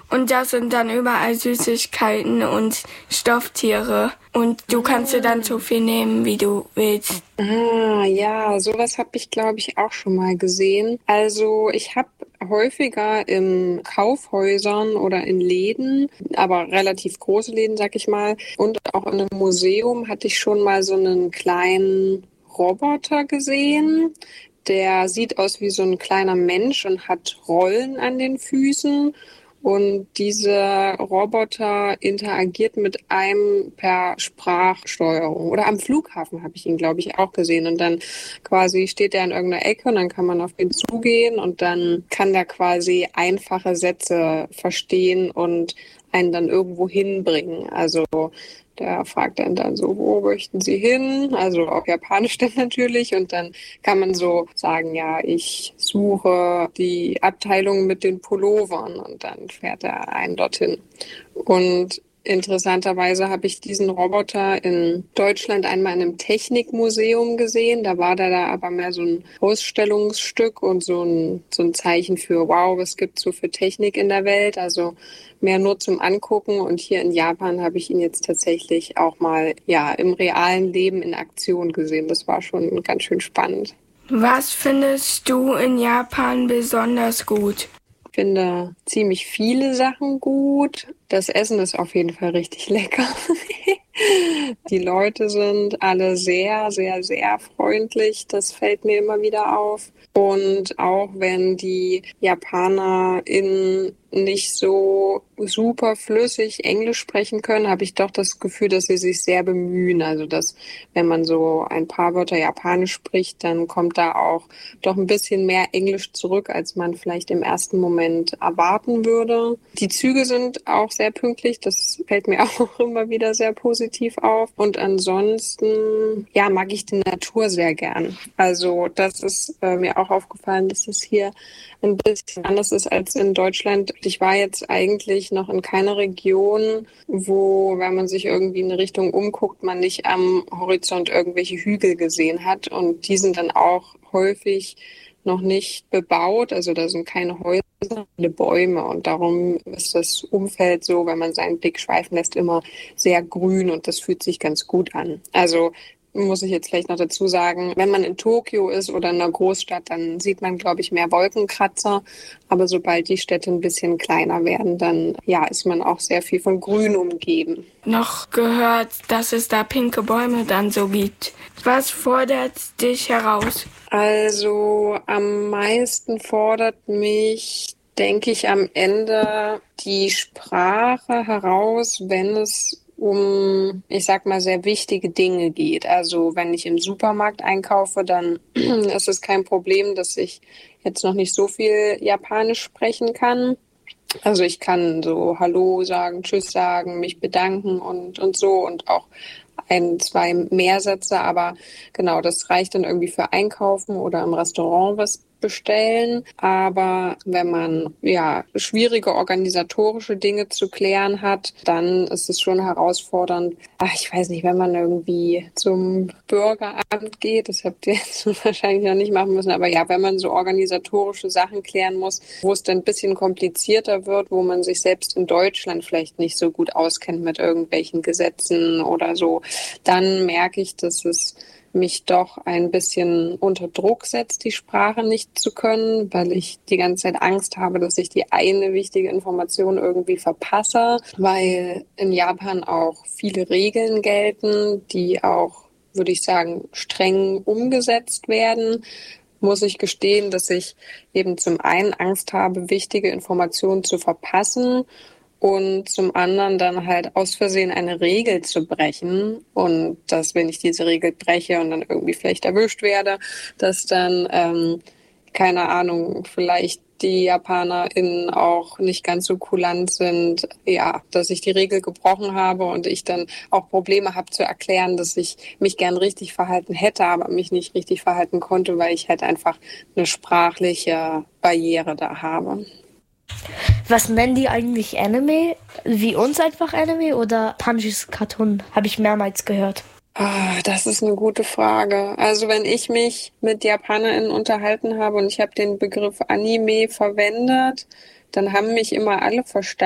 Und da sind dann überall Süßigkeiten und Stofftiere. Und du kannst dir dann so viel nehmen, wie du willst. Ah, ja, sowas habe ich, glaube ich, auch schon mal gesehen. Also ich habe häufiger in Kaufhäusern oder in Läden, aber relativ große Läden, sag ich mal, und auch in einem Museum hatte ich schon mal so einen kleinen Roboter gesehen. Der sieht aus wie so ein kleiner Mensch und hat Rollen an den Füßen. Und dieser Roboter interagiert mit einem per Sprachsteuerung. Oder am Flughafen habe ich ihn, glaube ich, auch gesehen. Und dann quasi steht er in irgendeiner Ecke und dann kann man auf ihn zugehen und dann kann der quasi einfache Sätze verstehen und einen dann irgendwo hinbringen. Also der fragt dann so, wo möchten Sie hin? Also auf Japanisch dann natürlich. Und dann kann man so sagen, ja, ich suche die Abteilung mit den Pullovern. Und dann fährt er einen dorthin. Und interessanterweise habe ich diesen Roboter in Deutschland einmal in einem Technikmuseum gesehen. Da war da aber mehr so ein Ausstellungsstück und so ein Zeichen für, wow, was gibt's so für Technik in der Welt? Also mehr nur zum Angucken. Und hier in Japan habe ich ihn jetzt tatsächlich auch mal, ja, im realen Leben in Aktion gesehen. Das war schon ganz schön spannend. Was findest du in Japan besonders gut? Ich finde ziemlich viele Sachen gut. Das Essen ist auf jeden Fall richtig lecker. Die Leute sind alle sehr, sehr, sehr freundlich. Das fällt mir immer wieder auf. Und auch wenn die JapanerInnen nicht so super flüssig Englisch sprechen können, habe ich doch das Gefühl, dass sie sich sehr bemühen. Also dass, wenn man so ein paar Wörter Japanisch spricht, dann kommt da auch doch ein bisschen mehr Englisch zurück, als man vielleicht im ersten Moment erwarten würde. Die Züge sind auch sehr pünktlich. Das fällt mir auch immer wieder sehr positiv auf. Und ansonsten, ja, mag ich die Natur sehr gern. Also das ist mir auch aufgefallen, dass es hier ein bisschen anders ist als in Deutschland. Ich war jetzt eigentlich noch in keiner Region, wo, wenn man sich irgendwie in eine Richtung umguckt, man nicht am Horizont irgendwelche Hügel gesehen hat. Und die sind dann auch häufig noch nicht bebaut. Also da sind keine Häuser, viele Bäume. Und darum ist das Umfeld so, wenn man seinen Blick schweifen lässt, immer sehr grün und das fühlt sich ganz gut an. Also muss ich jetzt vielleicht noch dazu sagen, wenn man in Tokio ist oder in einer Großstadt, dann sieht man, glaube ich, mehr Wolkenkratzer. Aber sobald die Städte ein bisschen kleiner werden, dann ja, ist man auch sehr viel von Grün umgeben. Noch gehört, dass es da pinke Bäume dann so gibt. Was fordert dich heraus? Also am meisten fordert mich, denke ich, am Ende die Sprache heraus, wenn es um, ich sag mal, sehr wichtige Dinge geht. Also wenn ich im Supermarkt einkaufe, dann ist es kein Problem, dass ich jetzt noch nicht so viel Japanisch sprechen kann. Also ich kann so Hallo sagen, Tschüss sagen, mich bedanken und so und auch ein, zwei Mehrsätze, aber genau, das reicht dann irgendwie für Einkaufen oder im Restaurant was bestellen. Aber wenn man ja schwierige organisatorische Dinge zu klären hat, dann ist es schon herausfordernd. Ach, ich weiß nicht, wenn man irgendwie zum Bürgeramt geht, das habt ihr jetzt wahrscheinlich noch nicht machen müssen, aber ja, wenn man so organisatorische Sachen klären muss, wo es dann ein bisschen komplizierter wird, wo man sich selbst in Deutschland vielleicht nicht so gut auskennt mit irgendwelchen Gesetzen oder so, dann merke ich, dass es mich doch ein bisschen unter Druck setzt, die Sprache nicht zu können, weil ich die ganze Zeit Angst habe, dass ich die eine wichtige Information irgendwie verpasse, weil in Japan auch viele Regeln gelten, die auch, würde ich sagen, streng umgesetzt werden. Muss ich gestehen, dass ich eben zum einen Angst habe, wichtige Informationen zu verpassen und zum anderen dann halt aus Versehen eine Regel zu brechen und dass, wenn ich diese Regel breche und dann irgendwie vielleicht erwischt werde, dass dann, keine Ahnung, vielleicht die JapanerInnen auch nicht ganz so kulant sind, ja, dass ich die Regel gebrochen habe und ich dann auch Probleme habe zu erklären, dass ich mich gern richtig verhalten hätte, aber mich nicht richtig verhalten konnte, weil ich halt einfach eine sprachliche Barriere da habe. Was nennen die eigentlich Anime? Wie uns einfach Anime oder Tanjis Cartoon? Habe ich mehrmals gehört. Ah, das ist eine gute Frage. Also wenn ich mich mit JapanerInnen unterhalten habe und ich habe den Begriff Anime verwendet, dann haben mich immer alle verstanden.